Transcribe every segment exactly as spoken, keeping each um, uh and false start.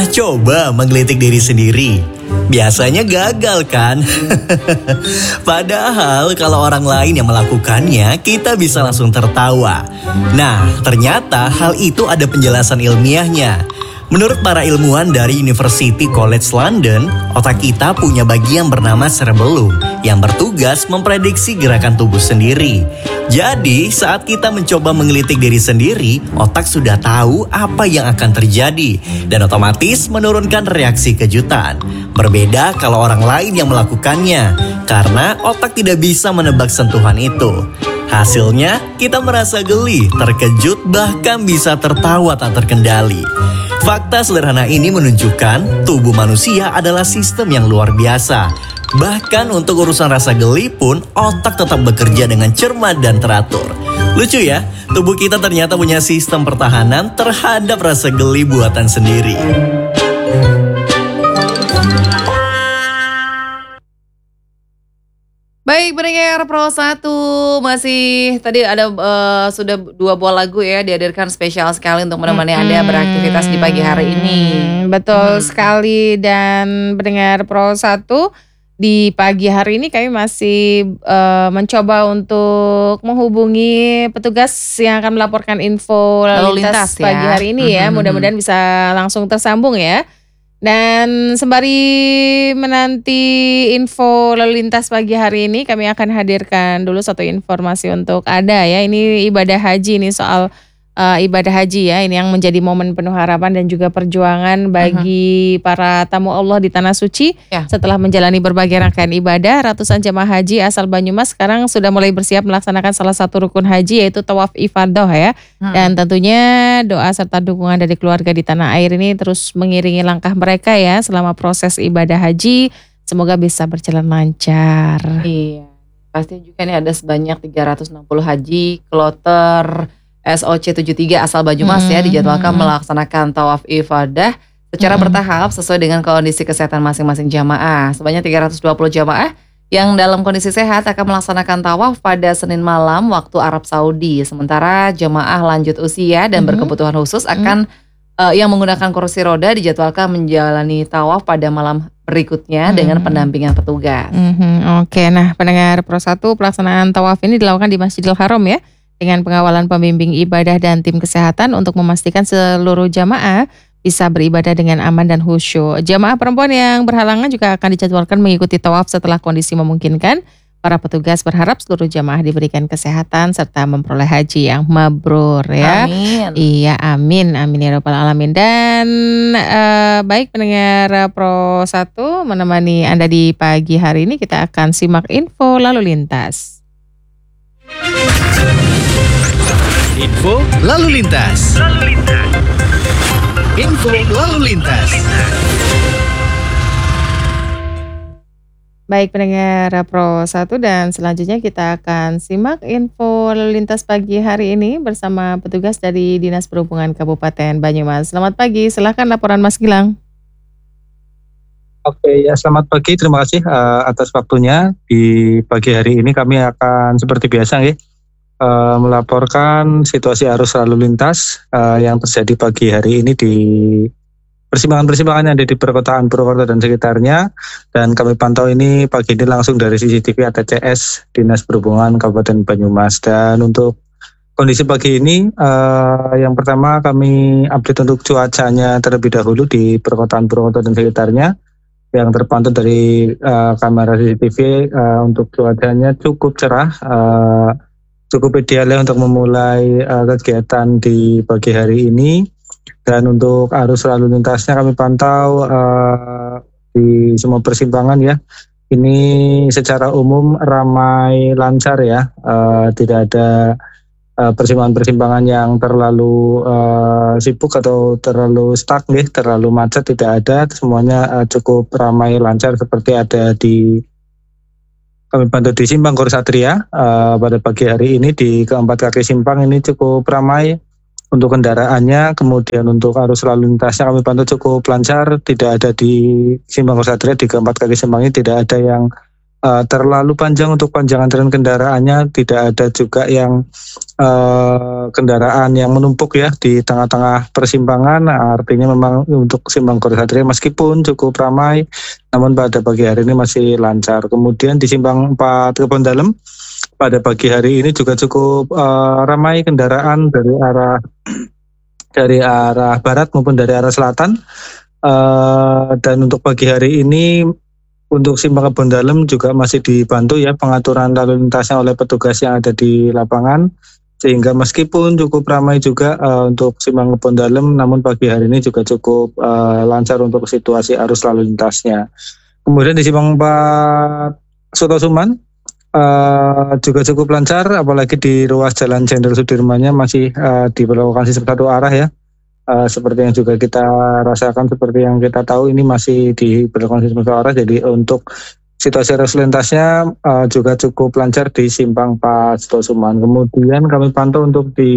Coba menggelitik diri sendiri. Biasanya gagal kan? Padahal kalau orang lain yang melakukannya, kita bisa langsung tertawa. Nah, ternyata hal itu ada penjelasan ilmiahnya. Menurut para ilmuwan dari University College London, otak kita punya bagian bernama cerebellum yang bertugas memprediksi gerakan tubuh sendiri. Jadi, saat kita mencoba menggelitik diri sendiri, otak sudah tahu apa yang akan terjadi dan otomatis menurunkan reaksi kejutan. Berbeda kalau orang lain yang melakukannya, karena otak tidak bisa menebak sentuhan itu. Hasilnya, kita merasa geli, terkejut, bahkan bisa tertawa tak terkendali. Fakta sederhana ini menunjukkan tubuh manusia adalah sistem yang luar biasa. Bahkan untuk urusan rasa geli pun, otak tetap bekerja dengan cermat dan teratur. Lucu ya, tubuh kita ternyata punya sistem pertahanan terhadap rasa geli buatan sendiri. Baik, pendengar Pro satu, masih tadi ada uh, sudah dua buah lagu ya dihadirkan spesial sekali untuk menemani hmm. Anda beraktivitas di pagi hari ini. Betul hmm. sekali, dan pendengar Pro satu, di pagi hari ini kami masih uh, mencoba untuk menghubungi petugas yang akan melaporkan info lalu lintas, lintas ya. Pagi hari ini ya. Hmm. Mudah-mudahan bisa langsung tersambung ya. Dan sembari menanti info lalu lintas pagi hari ini, kami akan hadirkan dulu satu informasi untuk Anda ya. Ini ibadah haji, ini soal uh, ibadah haji ya. Ini yang menjadi momen penuh harapan dan juga perjuangan bagi uh-huh. para tamu Allah di Tanah Suci. Ya. Setelah menjalani berbagai rangkaian ibadah, ratusan jemaah haji asal Banyumas sekarang sudah mulai bersiap melaksanakan salah satu rukun haji, yaitu tawaf ifadah ya. Hmm. Dan tentunya doa serta dukungan dari keluarga di tanah air ini terus mengiringi langkah mereka ya selama proses ibadah haji. Semoga bisa berjalan lancar. Iya, pasti juga nih ada sebanyak tiga ratus enam puluh haji kloter S O C tujuh puluh tiga asal Banyumas hmm. ya dijadwalkan melaksanakan tawaf ifadah secara hmm. bertahap sesuai dengan kondisi kesehatan masing-masing jamaah. Sebanyak tiga ratus dua puluh jamaah yang dalam kondisi sehat akan melaksanakan tawaf pada Senin malam waktu Arab Saudi. Sementara jemaah lanjut usia dan mm-hmm. berkebutuhan khusus akan mm-hmm. uh, yang menggunakan kursi roda dijadwalkan menjalani tawaf pada malam berikutnya mm-hmm. dengan pendampingan petugas. Mm-hmm. Oke, nah pendengar Pro satu, pelaksanaan tawaf ini dilakukan di Masjidil Haram ya, dengan pengawalan pembimbing ibadah dan tim kesehatan untuk memastikan seluruh jamaah bisa beribadah dengan aman dan khusyuk. Jamaah perempuan yang berhalangan juga akan dijadwalkan mengikuti tawaf setelah kondisi memungkinkan. Para petugas berharap seluruh jamaah diberikan kesehatan serta memperoleh haji yang mabrur ya. Amin. Iya, amin, amin ya rabbal alamin. Dan uh, baik pendengar Pro satu, menemani Anda di pagi hari ini kita akan simak info lalu lintas. Info lalu lintas. Lalu lintas. Info lalu lintas. Baik pendengar Pro satu, dan selanjutnya kita akan simak info lalu lintas pagi hari ini bersama petugas dari Dinas Perhubungan Kabupaten Banyumas. Selamat pagi, silakan laporan Mas Gilang. Oke ya, selamat pagi, terima kasih uh, atas waktunya. Di pagi hari ini kami akan seperti biasa ya, Uh, melaporkan situasi arus lalu lintas uh, yang terjadi pagi hari ini di persimpangan-persimpangan yang ada di perkotaan Purwokerto dan sekitarnya. Dan kami pantau ini pagi ini langsung dari C C T V A T C S Dinas Perhubungan Kabupaten Banyumas. Dan untuk kondisi pagi ini, uh, yang pertama kami update untuk cuacanya terlebih dahulu di perkotaan Purwokerto dan sekitarnya. Yang terpantau dari uh, kamera C C T V uh, untuk cuacanya cukup cerah, uh, cukup ideal ya untuk memulai uh, kegiatan di pagi hari ini. Dan untuk arus lalu lintasnya kami pantau uh, di semua persimpangan ya. Ini secara umum ramai lancar ya, uh, tidak ada uh, persimpangan-persimpangan yang terlalu uh, sibuk atau terlalu stuck nih, terlalu macet, tidak ada. Semuanya uh, cukup ramai lancar seperti ada di kami pantau di Simpang Gor Satria uh, pada pagi hari ini. Di keempat kaki simpang ini cukup ramai untuk kendaraannya. Kemudian untuk arus lalu lintasnya kami pantau cukup lancar, tidak ada di Simpang Gor Satria, di keempat kaki simpang ini tidak ada yang uh, terlalu panjang untuk panjang antrian kendaraannya, tidak ada juga yang uh, kendaraan yang menumpuk ya di tengah-tengah persimpangan. Nah, artinya memang untuk simpang Gor Satria meskipun cukup ramai, namun pada pagi hari ini masih lancar. Kemudian di simpang empat Kebon Dalem pada pagi hari ini juga cukup uh, ramai kendaraan dari arah dari arah barat maupun dari arah selatan. Uh, dan untuk pagi hari ini untuk simpang Kebon Dalem juga masih dibantu ya pengaturan lalu lintasnya oleh petugas yang ada di lapangan, sehingga meskipun cukup ramai juga uh, untuk simpang Kebon Dalem, namun pagi hari ini juga cukup uh, lancar untuk situasi arus lalu lintasnya. Kemudian di simpang empat Sutosuman uh, juga cukup lancar, apalagi di ruas Jalan Jenderal Sudirmannya masih uh, diberlakukan sistem satu arah ya. Uh, seperti yang juga kita rasakan, seperti yang kita tahu ini masih diberlakukan sistem satu arah. Jadi untuk situasi arus lintasnya uh, juga cukup lancar di simpang empat Sutosuman. Kemudian kami pantau untuk di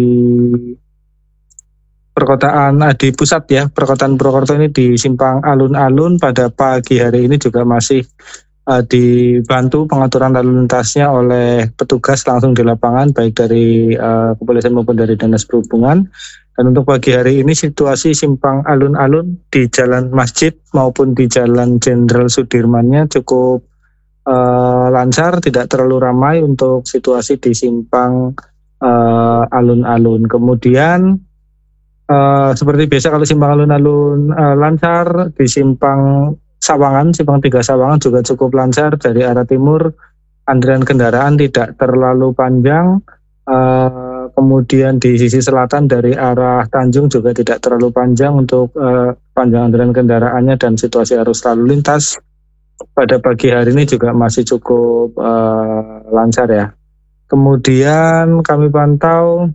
perkotaan uh, di pusat ya, perkotaan Purwokerto ini di simpang alun-alun pada pagi hari ini juga masih uh, dibantu pengaturan lalu lintasnya oleh petugas langsung di lapangan, baik dari uh, kepolisian maupun dari Dinas Perhubungan. Dan untuk pagi hari ini situasi simpang alun-alun di Jalan Masjid maupun di Jalan Jenderal Sudirmannya cukup uh, lancar, tidak terlalu ramai untuk situasi di simpang uh, alun-alun. Kemudian uh, seperti biasa kalau simpang alun-alun uh, lancar, di simpang Sawangan, simpang tiga Sawangan juga cukup lancar dari arah timur, antrian kendaraan tidak terlalu panjang. Uh, kemudian di sisi selatan dari arah Tanjung juga tidak terlalu panjang untuk uh, panjang antrian kendaraannya, dan situasi arus lalu lintas pada pagi hari ini juga masih cukup uh, lancar ya. Kemudian kami pantau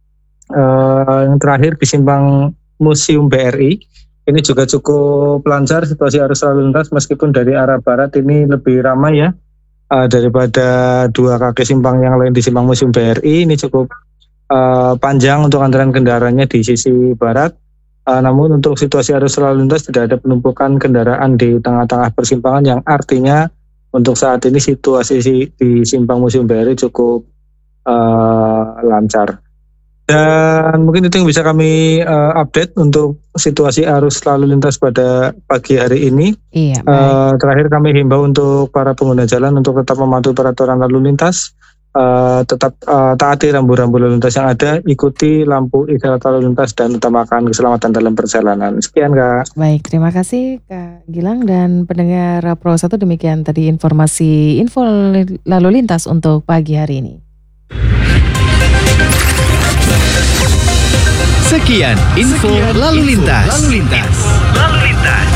uh, yang terakhir di simpang Museum B R I, ini juga cukup lancar situasi arus lalu lintas, meskipun dari arah barat ini lebih ramai ya. Uh, daripada dua kaki simpang yang lain di simpang Museum B R I, ini cukup uh, panjang untuk antrian kendaraannya di sisi barat. Uh, namun untuk situasi arus lalu lintas tidak ada penumpukan kendaraan di tengah-tengah persimpangan, yang artinya untuk saat ini situasi di simpang Museum B R I cukup uh, lancar. Dan mungkin itu yang bisa kami uh, update untuk situasi arus lalu lintas pada pagi hari ini. Iya, uh, terakhir kami himbau untuk para pengguna jalan untuk tetap mematuhi peraturan lalu lintas, uh, tetap uh, taati rambu-rambu lalu lintas yang ada, ikuti lampu isyarat lalu lintas, dan utamakan keselamatan dalam perjalanan. Sekian Kak. Baik, terima kasih Kak Gilang dan pendengar Pro satu, demikian tadi informasi info lalu lintas untuk pagi hari ini. Sekian info lalu lintas. Lalu lintas. Lalu lintas.